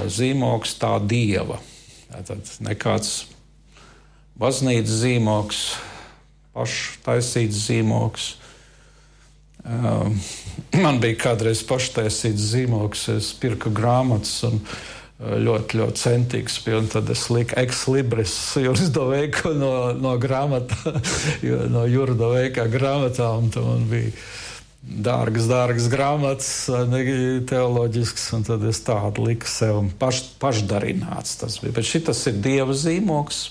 zīmogs tā dieva. Tātad nekāds baznīcas zīmogs, paštaisīts zīmogs. Man bija kādreiz paštaisīts zīmogs, es pirku grāmatas un ļoti, ļoti centīgs bija, un tad es liku ex libris Juridoveika no grāmatā, no Juridoveika grāmatām, un man bija dārgas grāmatas, teoloģisks, un tad es tādu liku sev pašdarināts tas bija. Bet šitas ir dieva zīmogs,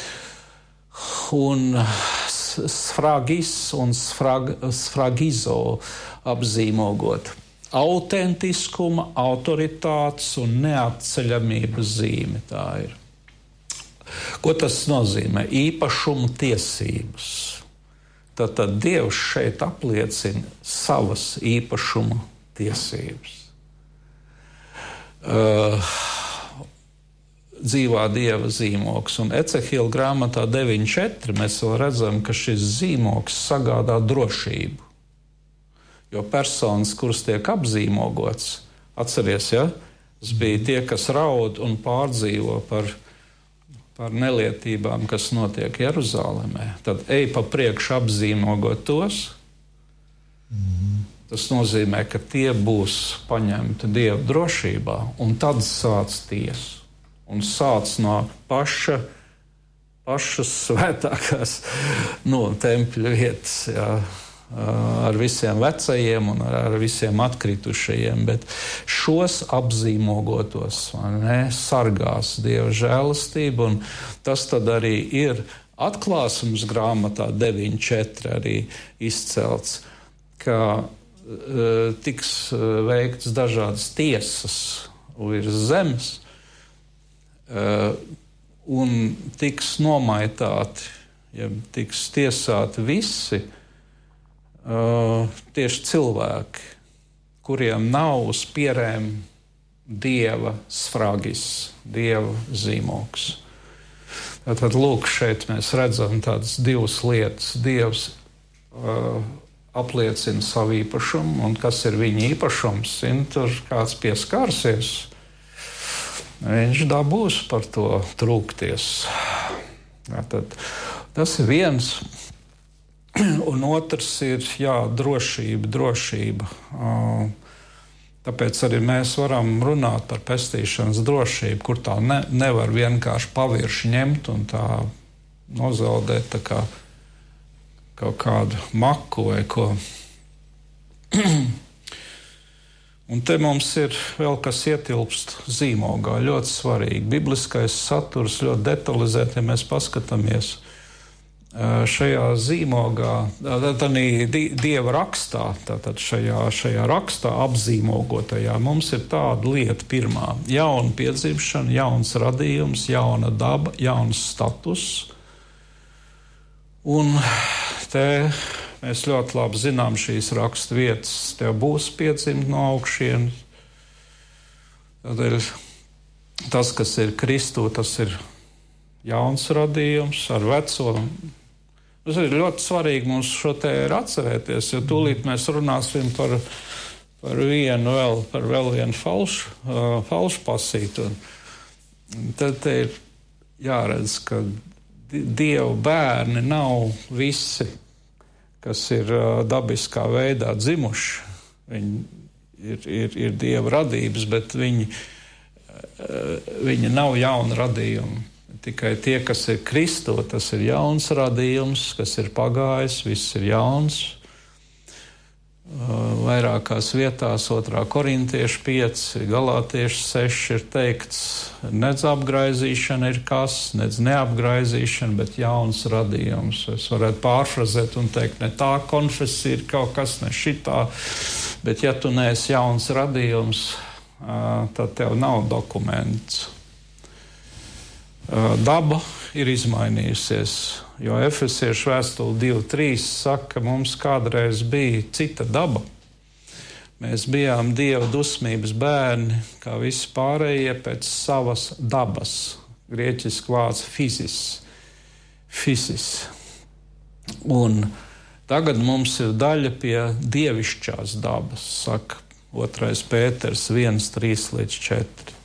un sfragis un sfragizo apzīmogot. Autentiskuma, autoritātes un neatceļamības zīme tā ir. Ko tas nozīmē? Īpašuma tiesības. Tad Dievs šeit apliecina savas īpašuma tiesības. Dzīvā dieva zīmogs. Un Ecehila grāmatā 9.4 mēs vēl redzam, ka šis zīmogs sagādā drošību. Jo personas, kuras tiek apzīmogots, atceries, ja? Tas bija tie, kas raud un pārdzīvo par nelietībām, kas notiek Jeruzālēmē. Tad ej pa priekšu apzīmogot tos. Tas nozīmē, ka tie būs paņemti Dieva drošībā, un tad sāc tiesu. Un sāc no pašas svētākās tempļa vietas, jā, ar visiem vecajiem un ar visiem atkritušajiem, bet šos apzīmogotos sargās Dieva žēlastība, un tas tad arī ir Atklāsmes grāmatā 9.4 arī izcelts, ka tiks veikts dažādas tiesas virs zemes, un tiks nomaitāti, ja tiks tiesāti visi tieši cilvēki, kuriem nav uz pierēm dieva sfragis, dieva zīmogs. Tad lūk, šeit mēs redzam tādas divas lietas. Dievs apliecina savu īpašumu, un kas ir viņa īpašums, tur kāds pieskārsies, viņš dabūs par to trūkties. Tad tas ir viens. Un otrs ir, drošība. Tāpēc arī mēs varam runāt par pestīšanas drošību, kur tā nevar vienkārši pavirši ņemt un tā nozaudēt tā kā kaut kādu maku vai ko. Un te mums ir vēl kas ietilpst zīmogā, ļoti svarīgi. Bibliskais saturs ļoti detalizēti, ja mēs paskatāmies šajā zīmogā, Dieva rakstā, tātad šajā rakstā apzīmogotajā, mums ir tāda lieta pirmā. Jauna piedzimšana, jauns radījums, jauna daba, jauns status. Un te mēs ļoti labi zinām šīs rakstu vietas. Tev būs piedzimt no augšienes. Tādēļ tas, kas ir Kristū, tas ir jauns radījums ar veco. Tas ir ļoti svarīgi mums šo te ir atcerēties, jo tūlīt mēs runāsim par vienu falšu pasītu. Tad te ir jāredz, ka Dieva bērni nav visi, kas ir dabiskā veidā dzimuši. Viņi ir Dieva radības, bet viņi nav jauni radījumi. Tikai tie, kas ir Kristū, tas ir jauns radījums, kas ir pagājis, viss ir jauns. Vairākās vietās 2. Korintiešu 5, Galātiešu 6 ir teikts, nedz apgraizīšana ir kas, nedz neapgraizīšana, bet jauns radījums. Es varētu pārfrazēt un teikt, ne tā konfesija ir kaut kas, ne šitā, bet ja tu neesi jauns radījums, tad tev nav dokuments. Daba ir izmainījusies, jo Efesiešu vēstule 2.3 saka, ka mums kādreiz bija cita daba. Mēs bijām Dieva dusmības bērni, kā visi pārējie pēc savas dabas. Grieķiski vārds fisis. Un tagad mums ir daļa pie dievišķās dabas, saka 2. Pēters 1.3-4.